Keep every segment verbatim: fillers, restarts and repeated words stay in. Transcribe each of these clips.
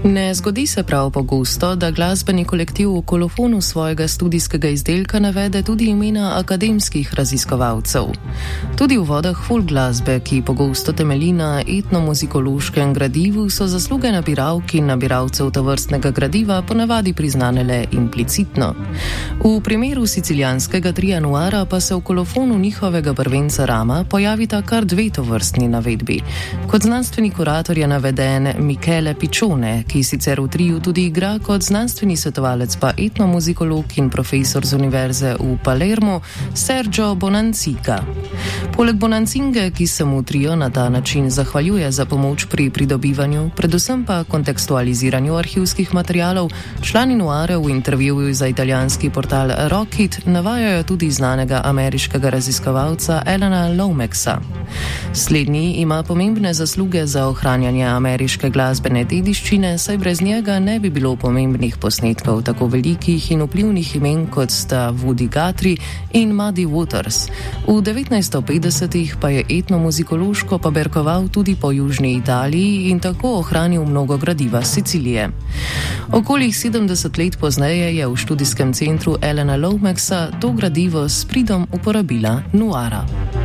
Ne zgodi se prav pogosto, da glasbeni kolektiv v kolofonu svojega studijskega izdelka navede tudi imena akademskih raziskovalcev. Tudi v vodah folk glasbe, ki pogosto temelji na etnomuzikološkem gradivu, so zasluge nabiralk in nabiralcev tovrstnega gradiva ponavadi priznane le implicitno. V primeru sicilijanskega tria Nuara pa se v kolofonu njihovega prvenca Rama pojavita kar dve tovrstni navedbi. Kot znanstveni kurator je naveden Michele Piccione, ki sicer v triju tudi igra kot znanstveni svetovalec pa etnomuzikolog in profesor z univerze v Palermo, Sergio Bonanciga. Poleg Bonancinge, ki se mu trio na ta način zahvaljuje za pomoč pri pridobivanju, predvsem pa kontekstualiziranju arhivskih materialov, člani Nuare v intervjuju za italijanski portal Rockit navajajo tudi znanega ameriškega raziskovalca Alana Lomaxa. Slednji ima pomembne zasluge za ohranjanje ameriške glasbene dediščine, saj brez njega ne bi bilo pomembnih posnetkov tako velikih in vplivnih imen kot sta Woody Guthrie in Muddy Waters. V devetnajststo petdesetih pa je etnomuzikološko paberkoval tudi po južni Italiji in tako ohranil mnogo gradiva Sicilije. Okoli sedemdeset let pozneje je v študijskem centru Alana Lomaxa to gradivo s pridom uporabila Nuara.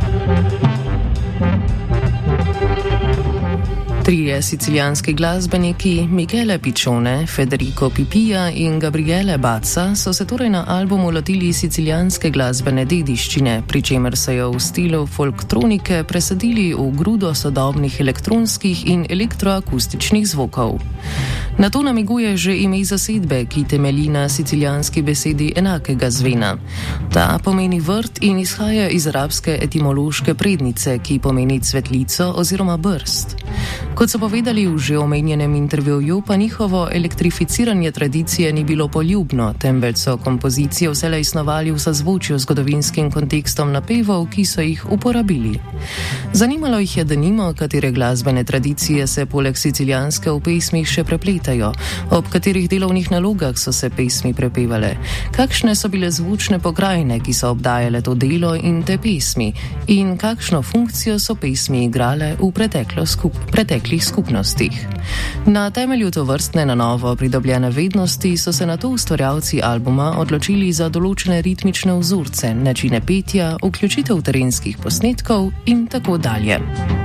Trije sicilijanski glasbeniki Michele Piccione, Federico Pipija in Gabriele Bazza so se torej na albumu lotili sicilijanske glasbene dediščine, pri čemer so jo v stilu folktronike presadili v grudo sodobnih elektronskih in elektroakustičnih zvokov. Na to namiguje že ime zasedbe, ki temelji na sicilijanski besedi enakega zvena. Ta pomeni vrt in izhaja iz arabske etimološke prednice, ki pomeni cvetlico oziroma brst. Kot so povedali v že omenjenem intervjuju, pa njihovo elektrificiranje tradicije ni bilo poljubno, temveč so kompozicije vselej snovali v sozvočju z zgodovinskim kontekstom napevov, ki so jih uporabili. Zanimalo jih je denimo, katere glasbene tradicije se poleg sicilijanske v pesmih še prepletajo, ob katerih delovnih nalogah so se pesmi prepevale, kakšne so bile zvučne pokrajine, ki so obdajale to delo in te pesmi, in kakšno funkcijo so pesmi igrale v preteklo skup preteklih skupnostih. Na temelju tovrstne na novo pridobljene vednosti so se nato ustvarjalci albuma odločili za določene ritmične vzorce, načine petja, vključitev terenskih posnetkov in tako dalje.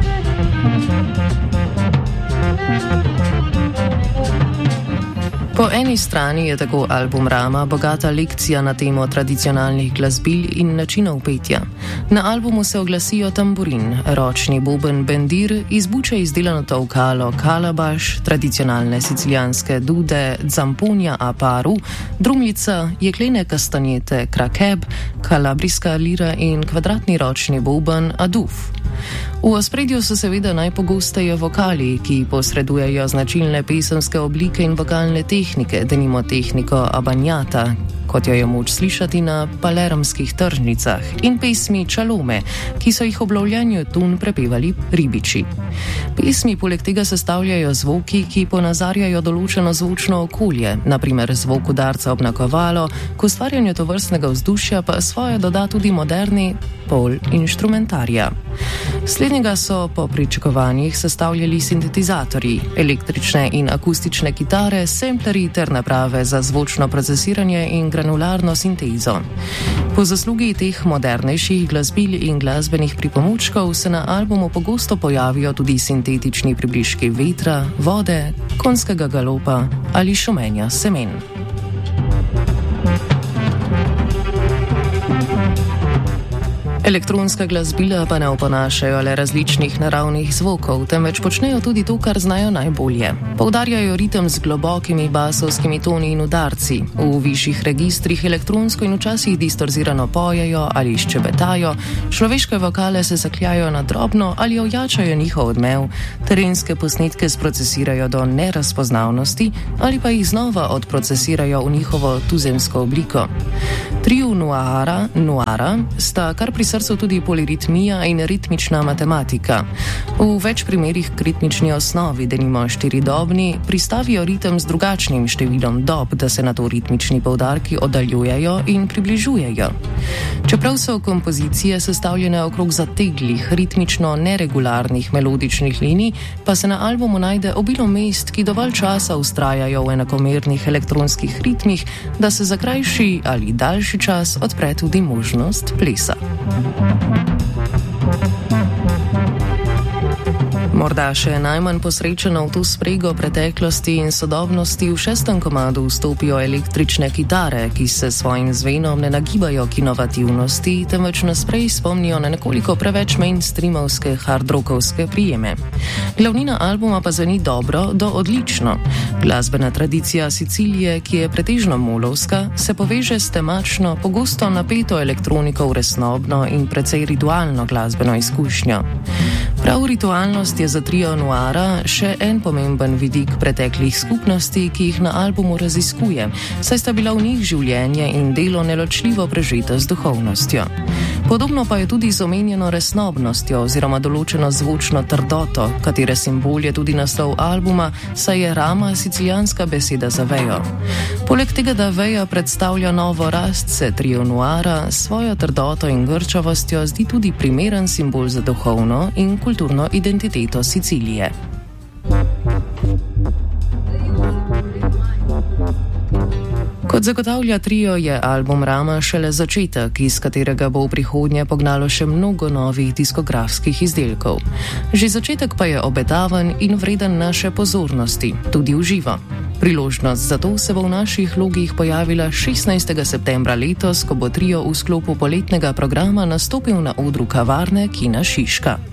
Po eni strani je tako album Rama bogata lekcija na temo tradicionalnih glasbil in načinov petja. Na albumu se oglasijo tamburin, ročni boben bendir, iz buče izdelano tolkalo kalabaš, tradicionalne sicilijanske dude, zamponja a paru, drumljica, jeklene kastanjete krakeb, kalabrijska lira in kvadratni ročni boben aduf. V ospredju so seveda najpogosteje vokali, ki posredujejo značilne pesemske oblike in vokalne tehnike, denimo tehniko abanjata, kot jo je moč slišati na palermskih tržnicah, in pesmi čalome, ki so jih ob lovljenju tun prepevali ribiči. Pesmi poleg tega sestavljajo zvoki, ki ponazarjajo določeno zvočno okolje, naprimer zvok udarca ob nakovalo, k ustvarjanju tovrstnega vzdušja pa svoje doda tudi moderni pol inštrumentarja. Slednjega so po pričakovanjih sestavljali sintetizatorji, električne in akustične kitare, semplerji ter naprave za zvočno procesiranje in granularno sintezo. Po zaslugi teh modernejših glasbil in glasbenih pripomočkov se na albumu pogosto pojavijo tudi sintetični približki vetra, vode, konjskega galopa ali šumenja semen. Elektronska glasbila pa ne oponašajo le različnih naravnih zvokov, temveč počnejo tudi to, kar znajo najbolje. Poudarjajo ritem z globokimi basovskimi toni in udarci. V višjih registrih elektronsko in včasih distorzirano pojejo ali ščebetajo, človeške vokale se zakljajo na drobno ali ojačajo njihov odmev, terenske posnetke sprocesirajo do nerazpoznavnosti ali pa jih znova odprocesirajo v njihovo tuzemsko obliko. Trio Nuara, Nuara sta kar pri srcu tudi poliritmija in ritmična matematika. V več primerih k ritmični osnovi, denimo štiridobni, pristavijo ritem z drugačnim številom dob, da se nato ritmični poudarki oddaljujejo in približujejo. Čeprav so kompozicije sestavljene okrog zateglih, ritmično neregularnih melodičnih linij, pa se na albumu najde obilo mest, ki dovolj časa vztrajajo v enakomernih elektronskih ritmih, da se za krajši ali daljši čas odpre tudi možnost plesa. Morda še najmanj posrečeno v to sprego preteklosti in sodobnosti v šestem komadu vstopijo električne kitare, ki se svojim zvenom ne nagibajo k inovativnosti, temveč nas prej spomnijo na nekoliko preveč mainstreamovske hardrockovske prijeme. Glavnina albuma pa zveni dobro do odlično. Glasbena tradicija Sicilije, ki je pretežno molovska, se poveže s temačno, pogosto napeto elektroniko v resnobno in precej ritualno glasbeno izkušnjo. Prav ritualnost je za trio Noara še en pomemben vidik preteklih skupnosti, ki jih na albumu raziskuje, saj sta bila v njih življenje in delo neločljivo prežeta z duhovnostjo. Podobno pa je tudi z omenjeno resnobnostjo oziroma določeno zvočno trdoto, katere simbol je tudi naslov albuma, saj je rama sicilijanska beseda za vejo. Poleg tega, da veja predstavlja novo rast, se trio Noara s svojo trdoto in grčavostjo zdi tudi primeren simbol za duhovno in kulturno identiteto Sicilije. Kot zagotavlja trio, je album Rama šele začetek, iz katerega bo v prihodnje pognalo še mnogo novih diskografskih izdelkov. Že začetek pa je obetaven in vreden naše pozornosti, tudi v živo. Priložnost za to se bo v naših logih pojavila šestnajstega septembra letos, ko bo trio v sklopu poletnega programa nastopil na odru kavarne Kina Šiška.